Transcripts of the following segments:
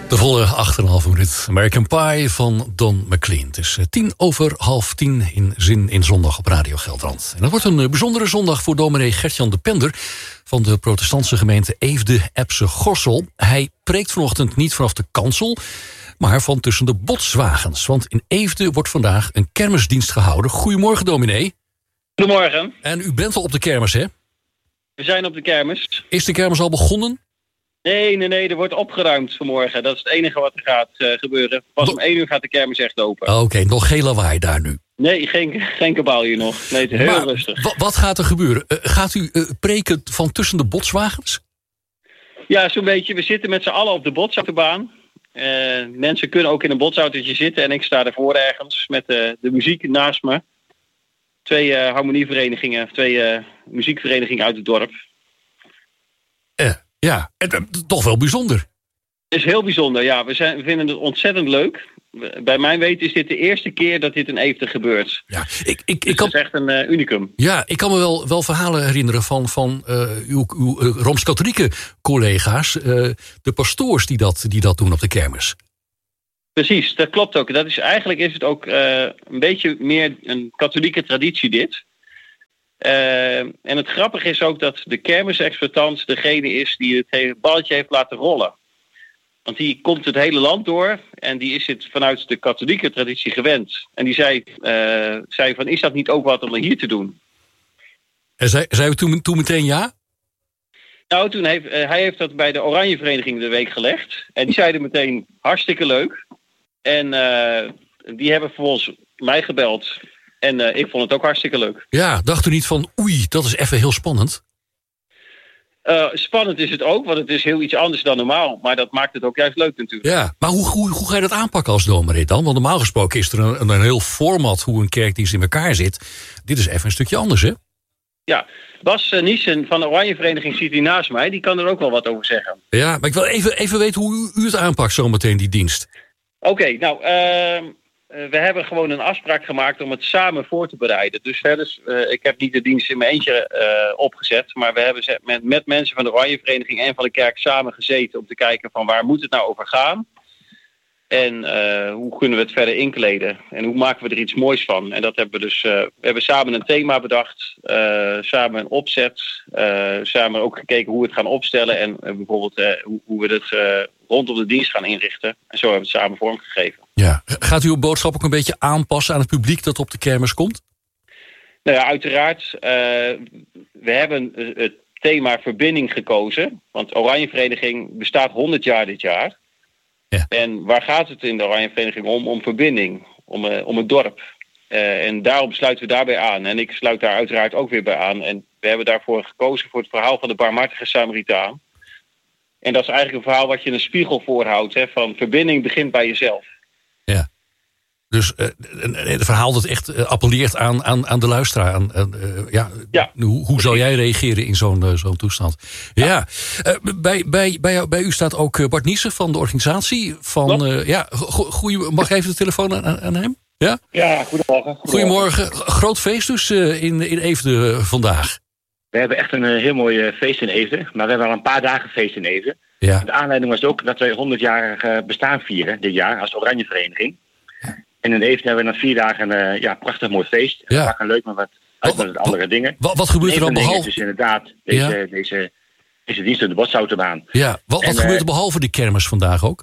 De volle 8,5 minuut. American Pie van Don McLean. Het is 10:10 in Zin in Zondag op Radio Gelderland. En dat wordt een bijzondere zondag voor dominee Gertjan de Pender van de protestantse gemeente Eefde-Epse-Gorsel. Hij preekt vanochtend niet vanaf de kansel, maar van tussen de botswagens. Want in Eefde wordt vandaag een kermisdienst gehouden. Goedemorgen, dominee. Goedemorgen. En u bent al op de kermis, hè? We zijn op de kermis. Is de kermis al begonnen? Nee, er wordt opgeruimd vanmorgen. Dat is het enige wat er gaat gebeuren. Pas om 1 uur gaat de kermis echt open. Oké, nog geen lawaai daar nu. Nee, geen kabaal hier nog. Nee, het is heel rustig. Wat gaat er gebeuren? Gaat u preken van tussen de botswagens? Ja, zo'n beetje. We zitten met z'n allen op de botsautobaan. Mensen kunnen ook in een botsautootje zitten. En ik sta ervoor ergens met de muziek naast me. 2 harmonieverenigingen, 2 muziekverenigingen uit het dorp. Ja, toch wel bijzonder. Het is heel bijzonder, ja. We vinden het ontzettend leuk. Bij mijn weten is dit de eerste keer dat dit in Eefde gebeurt. Ja, dat is echt een unicum. Ja, ik kan me wel verhalen herinneren van uw Rooms-Katholieke collega's. De pastoors die dat doen op de kermis. Precies, dat klopt ook. Eigenlijk is het ook een beetje meer een katholieke traditie dit. En het grappige is ook dat de kermisexploitant degene is die het hele balletje heeft laten rollen. Want die komt het hele land door en die is het vanuit de katholieke traditie gewend. En die zei van, is dat niet ook wat om hier te doen? En zei u toen meteen ja? Nou, hij heeft dat bij de Oranje Vereniging de week gelegd. En die zeiden meteen, hartstikke leuk. En die hebben vervolgens mij gebeld. En ik vond het ook hartstikke leuk. Ja, dacht u niet van, oei, dat is even heel spannend? Spannend is het ook, want het is heel iets anders dan normaal. Maar dat maakt het ook juist leuk natuurlijk. Ja, maar hoe ga je dat aanpakken als dominee dan? Want normaal gesproken is er een heel format hoe een kerkdienst in elkaar zit. Dit is even een stukje anders, hè? Ja, Bas Niesen van de Oranje Vereniging zit hier naast mij. Die kan er ook wel wat over zeggen. Ja, maar ik wil even weten hoe u het aanpakt zometeen, die dienst. Oké, nou, we hebben gewoon een afspraak gemaakt om het samen voor te bereiden. Dus ik heb niet de dienst in mijn eentje opgezet. Maar we hebben met mensen van de Oranje Vereniging en van de kerk samen gezeten om te kijken van waar moet het nou over gaan. En hoe kunnen we het verder inkleden? En hoe maken we er iets moois van? En dat hebben we dus. We hebben samen een thema bedacht. Samen een opzet. Samen ook gekeken hoe we het gaan opstellen. En bijvoorbeeld hoe we het rondom de dienst gaan inrichten. En zo hebben we het samen vormgegeven. Ja. Gaat u uw boodschap ook een beetje aanpassen aan het publiek dat op de kermis komt? Nou ja, uiteraard. We hebben het thema verbinding gekozen. Want Oranje Vereniging bestaat 100 jaar dit jaar. Ja. En waar gaat het in de Oranje Vereniging om? Om verbinding, om het dorp. En daarom sluiten we daarbij aan. En ik sluit daar uiteraard ook weer bij aan. En we hebben daarvoor gekozen voor het verhaal van de barmhartige Samaritaan. En dat is eigenlijk een verhaal wat je een spiegel voorhoudt. Hè, van verbinding begint bij jezelf. Ja. Dus het verhaal dat echt appelleert aan de luisteraar. Hoe zou jij reageren in zo'n toestand? Ja. Bij u staat ook Bart Niesen van de organisatie. Mag ik even de telefoon aan hem? Ja, ja, goedemorgen. Goedemorgen. Groot feest dus in Eefde vandaag. We hebben echt een heel mooi feest in Eefde. Maar we hebben al een paar dagen feest in Eefde. Ja. De aanleiding was ook dat wij 100-jarig bestaan vieren dit jaar als Oranje Vereniging. En in Eefde hebben we na 4 dagen een prachtig mooi feest. Ja. Vaak leuk, maar wat andere dingen. Wat gebeurt er dan behalve? Dus inderdaad deze dienst op de botsautobaan. Ja, wat gebeurt er behalve de kermis vandaag ook?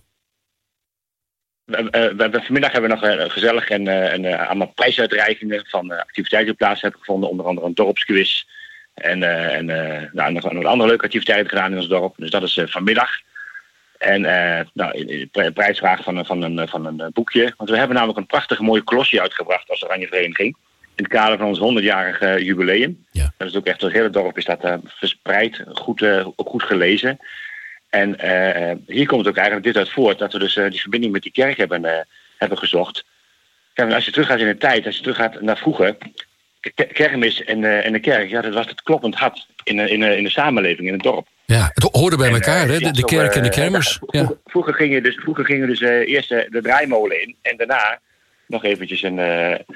Vanmiddag hebben we nog gezellig en allemaal prijsuitreikingen van activiteiten die plaats hebben gevonden. Onder andere een dorpsquiz. En nog een andere leuke activiteiten gedaan in ons dorp. Dus dat is vanmiddag. En de prijsvraag van een boekje. Want we hebben namelijk een prachtige mooie klosje uitgebracht als Oranje Vereniging. In het kader van ons 100-jarige jubileum. Ja. Dat is ook echt, het hele dorp is dat verspreid, goed gelezen. En hier komt ook eigenlijk dit uit voort. Dat we dus die verbinding met die kerk hebben gezocht. Kijk, als je teruggaat in de tijd, als je teruggaat naar vroeger. Kermis en de kerk, ja, dat was het kloppend hart in de samenleving, in het dorp. Ja, het hoorde bij elkaar, hè? De kerk en de kermis. Vroeger ging je dus eerst de draaimolen in en daarna nog eventjes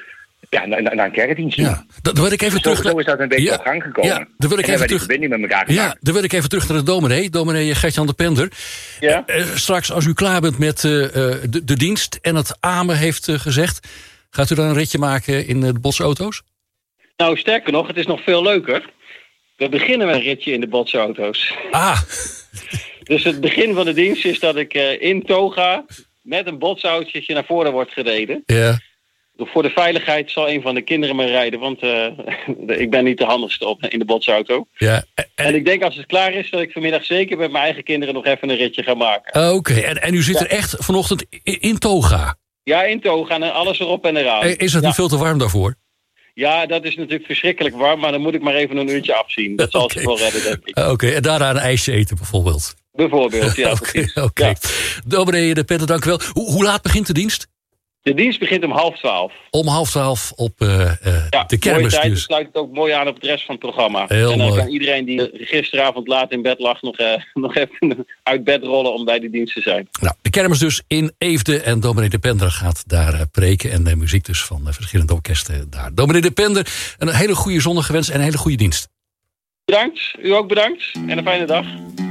Ja, naar een kerkdienst. Ja. Dan wil ik even terug. Zo is dat een beetje op gang gekomen. Ja, dan wil ik even terug. Verbinding met elkaar gemaakt. Ja, dan wil ik even terug naar de dominee Gert-Jan de Pender. Ja? Straks, als u klaar bent met de dienst en het amen heeft gezegd, gaat u dan een ritje maken in de botsauto's? Nou, sterker nog, het is nog veel leuker. We beginnen met een ritje in de botsauto's. Ah. Dus het begin van de dienst is dat ik in toga met een botsautootje naar voren wordt gereden. Ja. Voor de veiligheid zal een van de kinderen me rijden, want ik ben niet de handigste in de botsauto. Ja. En ik denk als het klaar is dat ik vanmiddag zeker met mijn eigen kinderen nog even een ritje ga maken. Oké, en u zit er echt vanochtend in toga? Ja, in toga en alles erop en eraan. Is het niet veel te warm daarvoor? Ja, dat is natuurlijk verschrikkelijk warm, maar dan moet ik maar even een uurtje afzien. Dat zal ze wel redden, denk ik. Oké, en daarna een ijsje eten bijvoorbeeld? Bijvoorbeeld, ja. Oké. Ja. Dominee de Pender, dank u wel. Hoe laat begint de dienst? De dienst begint om 11:30. Om 11:30 op de kermis. Mooie tijd, dus. het sluit het ook mooi aan op de rest van het programma. Heel en dan mooi. kan iedereen die gisteravond laat in bed lag nog even uit bed rollen om bij die dienst te zijn. Nou, de kermis dus in Eefde en dominee de Pender gaat daar preken. En de muziek dus van verschillende orkesten daar. Dominee de Pender, een hele goede zondag gewenst en een hele goede dienst. Bedankt, u ook bedankt en een fijne dag.